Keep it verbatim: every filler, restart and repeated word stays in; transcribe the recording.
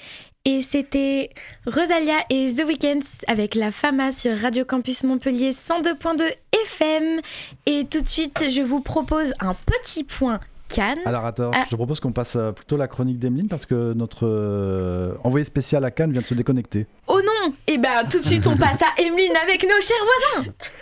Et c'était Rosalia et The Weeknd avec La Fama sur Radio Campus Montpellier cent deux virgule deux F M. Et tout de suite, je vous propose un petit point Cannes. Alors attends, ah. je propose qu'on passe plutôt la chronique d'Emeline parce que notre euh, envoyé spécial à Cannes vient de se déconnecter. Oh non! Eh ben tout de suite, on passe à Emeline avec nos chers voisins.